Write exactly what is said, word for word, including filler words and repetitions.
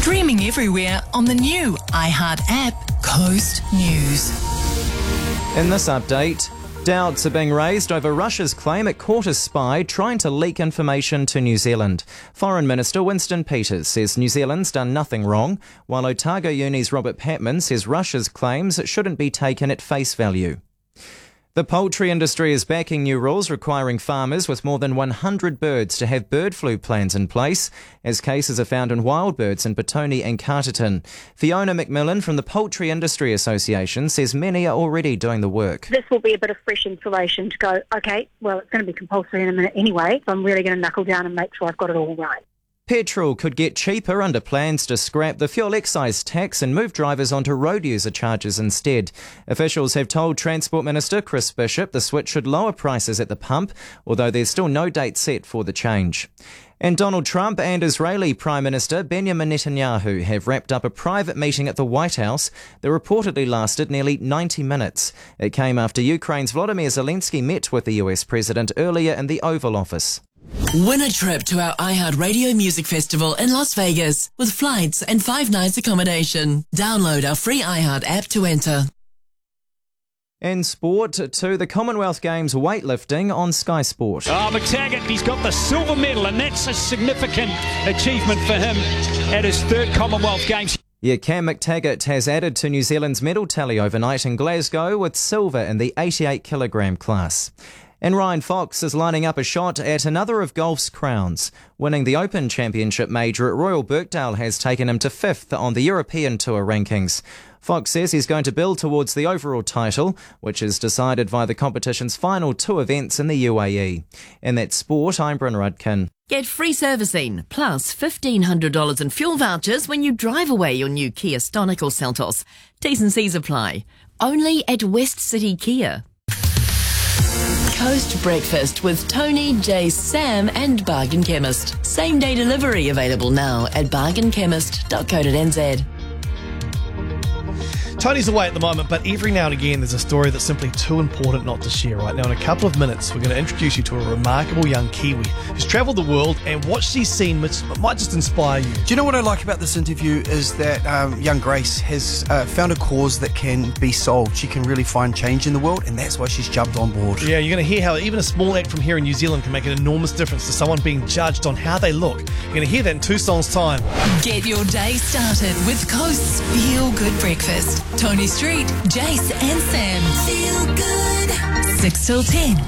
Streaming everywhere on the new iHeart app, Coast News. In this update, doubts are being raised over Russia's claim it caught a spy trying to leak information to New Zealand. Foreign Minister Winston Peters says New Zealand's done nothing wrong, while Otago Uni's Robert Patman says Russia's claims shouldn't be taken at face value. The poultry industry is backing new rules requiring farmers with more than one hundred birds to have bird flu plans in place, as cases are found in wild birds in Petone and Carterton. Fiona McMillan from the Poultry Industry Association says many are already doing the work. This will be a bit of fresh information to go, okay, well, it's going to be compulsory in a minute anyway, so I'm really going to knuckle down and make sure I've got it all right. Petrol could get cheaper under plans to scrap the fuel excise tax and move drivers onto road user charges instead. Officials have told Transport Minister Chris Bishop the switch should lower prices at the pump, although there's still no date set for the change. And Donald Trump and Israeli Prime Minister Benjamin Netanyahu have wrapped up a private meeting at the White House that reportedly lasted nearly ninety minutes. It came after Ukraine's Volodymyr Zelensky met with the U S President earlier in the Oval Office. Win a trip to our iHeart Radio Music Festival in Las Vegas with flights and five nights accommodation. Download our free iHeart app to enter. In sport, to the Commonwealth Games weightlifting on Sky Sport. Oh, McTaggart, he's got the silver medal, and that's a significant achievement for him at his third Commonwealth Games. Yeah, Cam McTaggart has added to New Zealand's medal tally overnight in Glasgow with silver in the eighty-eight kilogram class. And Ryan Fox is lining up a shot at another of golf's crowns. Winning the Open Championship major at Royal Birkdale has taken him to fifth on the European Tour rankings. Fox says he's going to build towards the overall title, which is decided via the competition's final two events in the U A E. In that sport, I'm Bryn Rudkin. Get free servicing, plus fifteen hundred dollars in fuel vouchers when you drive away your new Kia Stonic or Seltos. T's and C's apply. Only at West City Kia. Coast Breakfast with Tony, Jace, Sam and Bargain Chemist. Same day delivery available now at bargain chemist dot co dot n z. Tony's away at the moment, but every now and again there's a story that's simply too important not to share. Right now, in a couple of minutes, we're going to introduce you to a remarkable young Kiwi who's travelled the world, and what she's seen might just inspire you. Do you know what I like about this interview is that um, young Grace has uh, found a cause that can be solved. She can really find change in the world, and that's why she's jumped on board. Yeah, you're going to hear how even a small act from here in New Zealand can make an enormous difference to someone being judged on how they look. You're going to hear that in two songs' time. Get your day started with Coast's Feel Good Breakfast. Tony Street, Jace and Sam. Feel good. six till ten